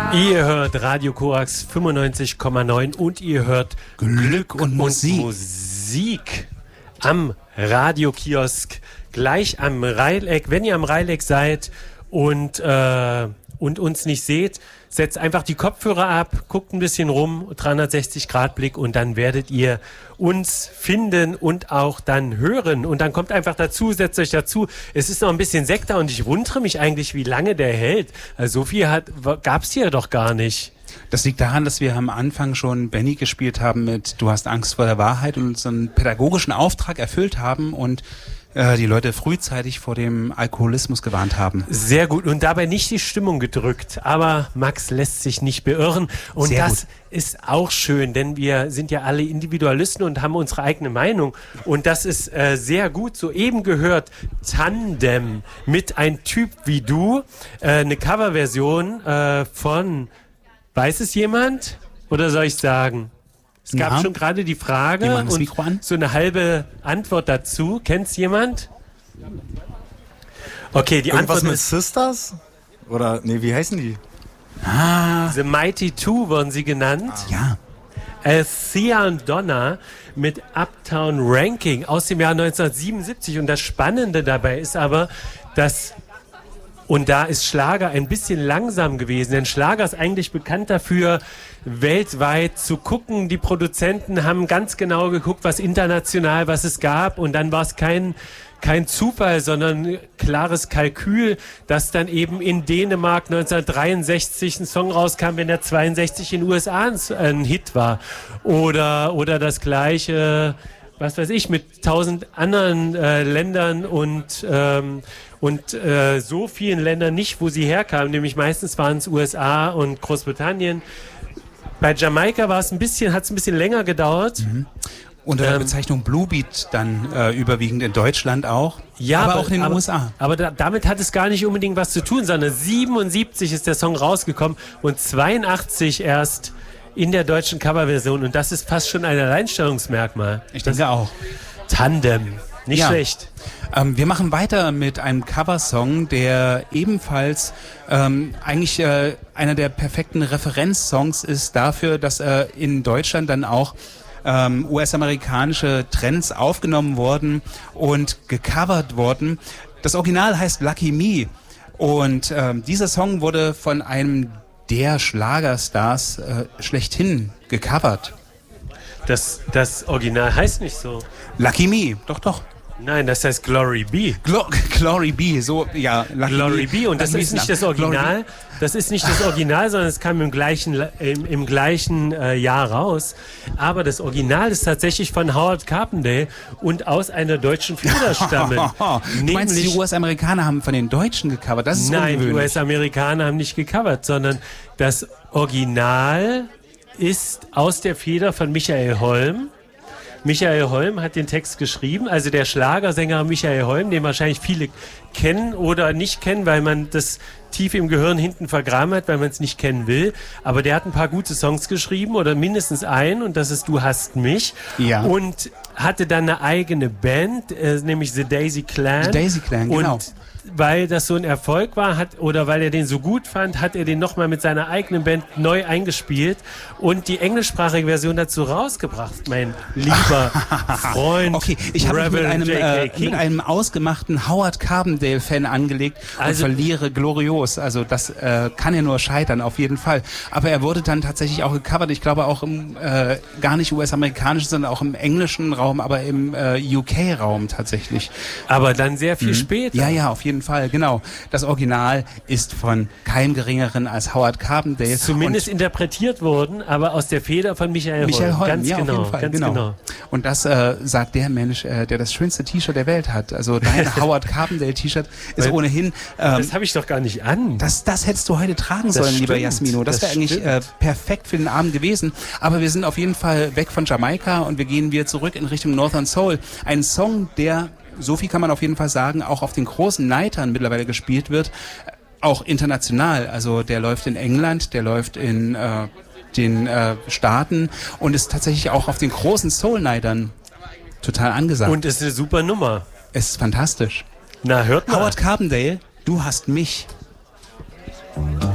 Ihr hört Radio Korax 95,9 und ihr hört Glück und Musik am Radiokiosk gleich am Reileck. Wenn ihr am Reileck seid und uns nicht seht, setzt einfach die Kopfhörer ab, guckt ein bisschen rum, 360-Grad-Blick und dann werdet ihr uns finden und auch dann hören. Und dann kommt einfach dazu, setzt euch dazu. Es ist noch ein bisschen Sekt da und ich wundere mich eigentlich, wie lange der hält. Also so viel gab es hier doch gar nicht. Das liegt daran, dass wir am Anfang schon Benny gespielt haben mit Du hast Angst vor der Wahrheit und uns einen pädagogischen Auftrag erfüllt haben und die Leute frühzeitig vor dem Alkoholismus gewarnt haben. Sehr gut und dabei nicht die Stimmung gedrückt, aber Max lässt sich nicht beirren und sehr das gut. Ist auch schön, denn wir sind ja alle Individualisten und haben unsere eigene Meinung und das ist sehr gut. Soeben gehört Tandem mit Ein Typ wie du, eine Coverversion von, weiß es jemand oder soll ich sagen? Es gab schon gerade die Frage und so eine halbe Antwort dazu. Kennt's jemand? Okay, die Irgendwas Antwort mit Sisters? Oder, nee, wie heißen die? The Mighty Two wurden sie genannt. Ja. Thea und Donna mit Uptown Ranking aus dem Jahr 1977. Und das Spannende dabei ist aber, dass... Und da ist Schlager ein bisschen langsam gewesen, denn Schlager ist eigentlich bekannt dafür, weltweit zu gucken. Die Produzenten haben ganz genau geguckt, was es gab und dann war es kein Zufall, sondern klares Kalkül, dass dann eben in Dänemark 1963 ein Song rauskam, wenn der 62 in den USA ein Hit war. Oder das Gleiche, was weiß ich, mit 1000 anderen Ländern und so vielen Ländern nicht, wo sie herkamen, nämlich meistens waren es USA und Großbritannien. Bei Jamaika hat es ein bisschen länger gedauert. Mhm. Unter der Bezeichnung Bluebeat dann überwiegend in Deutschland auch, ja, aber auch in den USA. Aber damit hat es gar nicht unbedingt was zu tun, sondern 77 ist der Song rausgekommen und 82 erst in der deutschen Coverversion und das ist fast schon ein Alleinstellungsmerkmal. Ich denke auch. Tandem, nicht schlecht. Wir machen weiter mit einem Coversong, der ebenfalls eigentlich einer der perfekten Referenzsongs ist dafür, dass in Deutschland dann auch US-amerikanische Trends aufgenommen wurden und gecovert wurden. Das Original heißt Lucky Me und dieser Song wurde von einem der Schlagerstars schlechthin gecovert. Das Original heißt nicht so. Lucky Me, doch. Nein, das heißt Glory Be. Glory Be, so, ja. Glory Be und das ist nicht das Original. Das ist nicht das Original, sondern es kam im gleichen Jahr raus. Aber das Original ist tatsächlich von Howard Carpendale und aus einer deutschen Feder stammen. Du meinst, die US-Amerikaner haben von den Deutschen gecovert? Das ist nein, ungewöhnlich. Die US-Amerikaner haben nicht gecovert, sondern das Original ist aus der Feder von Michael Holm. Michael Holm hat den Text geschrieben, also der Schlagersänger Michael Holm, den wahrscheinlich viele kennen oder nicht kennen, weil man das tief im Gehirn hinten vergraben hat, weil man es nicht kennen will. Aber der hat ein paar gute Songs geschrieben oder mindestens einen und das ist Du hast mich. Ja. Und hatte dann eine eigene Band, nämlich The Daisy Clan. The Daisy Clan, genau. Und weil das so ein Erfolg war, oder weil er den so gut fand, hat er den nochmal mit seiner eigenen Band neu eingespielt und die englischsprachige Version dazu rausgebracht, mein lieber Freund. Okay, ich habe mich mit einem ausgemachten Howard Carpendale-Fan angelegt und verliere glorios. Also das kann ja nur scheitern, auf jeden Fall. Aber er wurde dann tatsächlich auch gecovert, ich glaube auch im gar nicht US-amerikanischen, sondern auch im englischen Raum, aber im UK-Raum tatsächlich. Aber dann sehr viel später. Ja, auf jeden Fall, genau. Das Original ist von keinem Geringeren als Howard Carpendale. Zumindest interpretiert worden, aber aus der Feder von Michael Holm. Ganz genau, auf jeden Fall, genau. Und das sagt der Mensch, der das schönste T-Shirt der Welt hat. Also dein Howard Carpendale T-Shirt ist ohnehin... das habe ich doch gar nicht an. Das hättest du heute tragen sollen, lieber Jasmino. Das wäre eigentlich perfekt für den Abend gewesen. Aber wir sind auf jeden Fall weg von Jamaika und wir gehen wieder zurück in Richtung Northern Soul. Ein Song, der... So viel kann man auf jeden Fall sagen, auch auf den großen Nightern mittlerweile gespielt wird, auch international. Also der läuft in England, der läuft in den Staaten und ist tatsächlich auch auf den großen Soul-Nightern total angesagt. Und ist eine super Nummer. Es ist fantastisch. Na, hört mal. Howard Carpendale, Du hast mich.